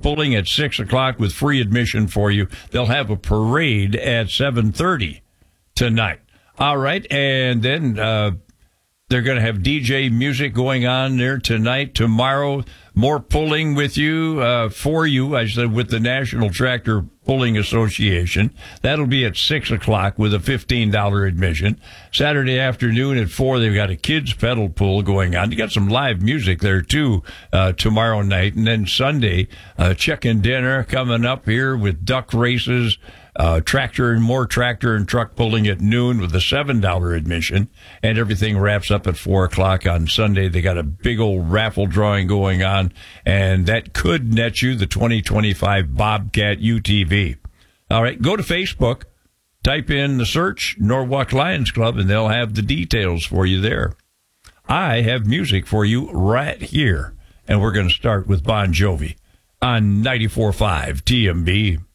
pulling at 6 o'clock with free admission for you. They'll have a parade at 7:30 tonight. All right, and then they're going to have DJ music going on there tonight. Tomorrow, more pulling with you, for you, I said, with the National Tractor Pulling Association. That'll be at 6 o'clock with a $15 admission. Saturday afternoon at 4, they've got a kids pedal pull going on. You got some live music there, too, tomorrow night. And then Sunday, chicken dinner coming up here with duck races, tractor and truck pulling at noon with a $7 admission, and everything wraps up at 4 o'clock on Sunday. They got a big old raffle drawing going on, and that could net you the 2025 Bobcat UTV. All right, go to Facebook, type in the search Norwalk Lions Club, and they'll have the details for you there. I have music for you right here, and we're going to start with Bon Jovi on 94.5 TMB.